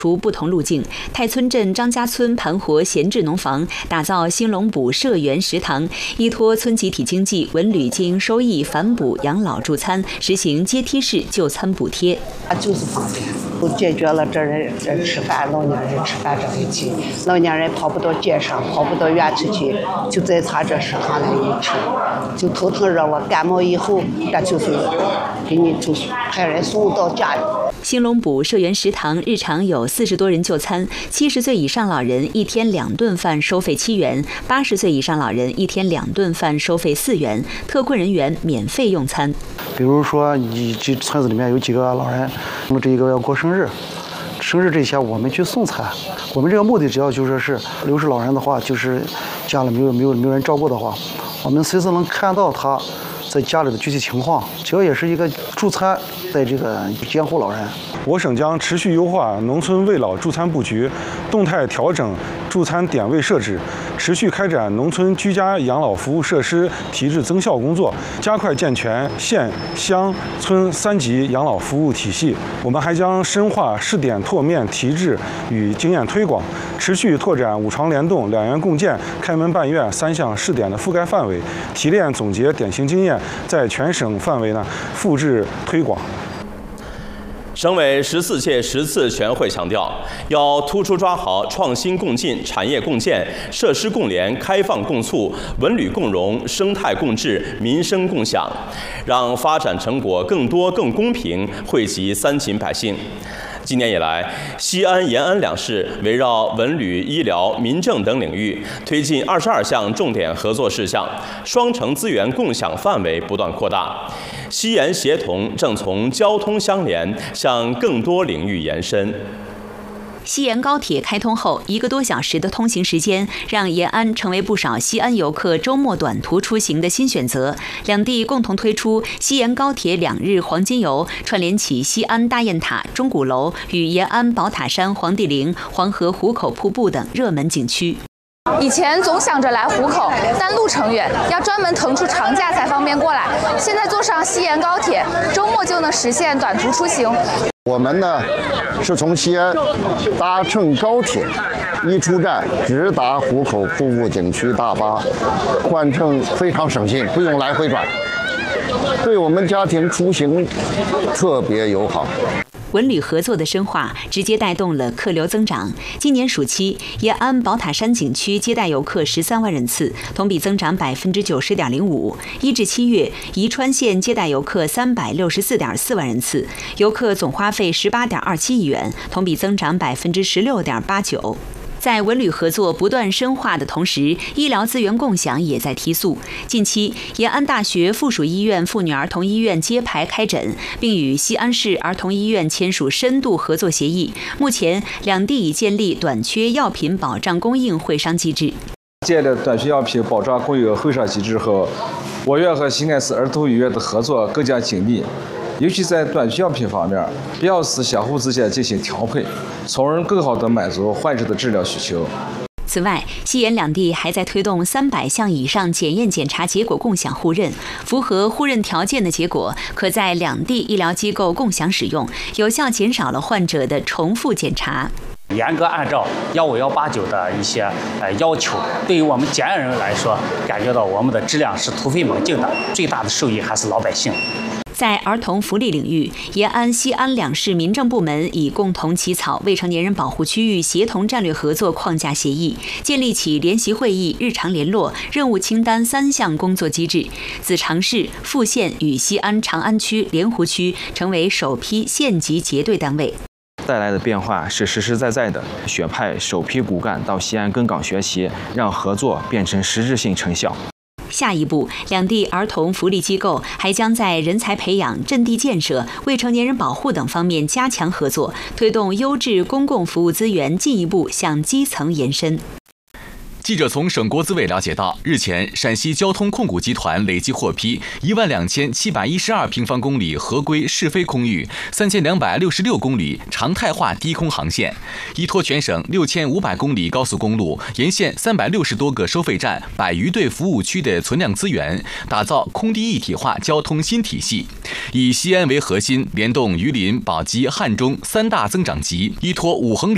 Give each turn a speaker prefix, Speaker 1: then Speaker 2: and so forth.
Speaker 1: 除不同路径，太村镇张家村盘活闲置农房，打造兴隆补社员食堂，依托村集体经济，文旅经营收益反哺养老助餐，实行阶梯式就餐补贴。
Speaker 2: 就是方便，都解决了这吃饭老年人吃饭这个问题。老年人跑不到街上，跑不到远处去，就在他这食堂来一吃，就头疼热了，感冒以后，这就是给你就是派人送到家里。
Speaker 1: 兴隆补社员食堂日常有40多人就餐，70岁以上老人一天2顿饭收费7元，80岁以上老人一天2顿饭收费4元，特困人员免费用餐。
Speaker 3: 比如说，你这村子里面有几个老人，那么这一个要过生日，生日这些我们去送餐。我们这个目的只要就说是60老人的话，就是家里没有人照顾的话，我们随时能看到他在家里的具体情况，主要也是一个助餐在这个监护老人。
Speaker 4: 我省将持续优化农村慰老助餐布局，动态调整助餐点位设置，持续开展农村居家养老服务设施提质增效工作，加快健全县、乡、村3级养老服务体系。我们还将深化试点拓面提质与经验推广，持续拓展5床联动、2员共建、开门办院3项试点的覆盖范围，提炼总结典型经验，在全省范围复制推广。
Speaker 5: 省委14届10次全会强调，要突出抓好创新共进、产业共建、设施共联、开放共促、文旅共融、生态共治、民生共享，让发展成果更多更公平惠及3秦百姓。今年以来，西安、延安2市围绕文旅、医疗、民政等领域推进22项重点合作事项，双城资源共享范围不断扩大。西延协同正从交通相连向更多领域延伸。
Speaker 1: 西延高铁开通后，1个多小时的通行时间，让延安成为不少西安游客周末短途出行的新选择。两地共同推出西延高铁2日黄金游，串联起西安大雁塔、钟鼓楼与延安宝塔山、黄帝陵、黄河壶口瀑布等热门景区。
Speaker 6: 以前总想着来壶口，但路程远，要专门腾出长假才方便过来。现在坐上西延高铁，周末就能实现短途出行。
Speaker 7: 我们呢是从西安搭乘高铁，一出站直达壶口瀑布景区大巴，换乘非常省心，不用来回转，对我们家庭出行特别友好。
Speaker 1: 文旅合作的深化，直接带动了客流增长。今年暑期，延安宝塔山景区接待游客13万人次，同比增长90.05%。1至7月，宜川县接待游客364.4万人次，游客总花费18.27亿元，同比增长16.89%。在文旅合作不断深化的同时，医疗资源共享也在提速。近期，延安大学附属医院妇女儿童医院揭牌开诊，并与西安市儿童医院签署深度合作协议。目前，两地已建立短缺药品保障供应会商机制。
Speaker 8: 建立短缺药品保障供应会商机制后，我院和西安市儿童医院的合作更加紧密。尤其在短缺药品方面，必要时相互之间进行调配，从而更好地满足患者的治疗需求。
Speaker 1: 此外，西延两地还在推动300项以上检验检查结果共享互认，符合互认条件的结果可在两地医疗机构共享使用，有效减少了患者的重复检查。
Speaker 9: 严格按照15189的一些要求，对于我们检验人来说，感觉到我们的质量是突飞猛进的，最大的受益还是老百姓。
Speaker 1: 在儿童福利领域，延安、西安2市民政部门已共同起草未成年人保护区域协同战略合作框架协议，建立起联席会议、日常联络、任务清单3项工作机制。子长市、富县与西安长安区、莲湖区成为首批县级结对单位。
Speaker 10: 带来的变化是实实在在的，选派首批骨干到西安跟岗学习，让合作变成实质性成效。
Speaker 1: 下一步，两地儿童福利机构还将在人才培养、阵地建设、未成年人保护等方面加强合作，推动优质公共服务资源进一步向基层延伸。
Speaker 11: 记者从省国资委了解到，日前陕西交通控股集团累计获批12712平方公里合规试飞空域，3266公里常态化低空航线，依托全省6500公里高速公路、沿线360多个收费站、100余对服务区的存量资源，打造空地一体化交通新体系。以西安为核心，联动榆林、宝鸡、汉中3大增长极，依托5横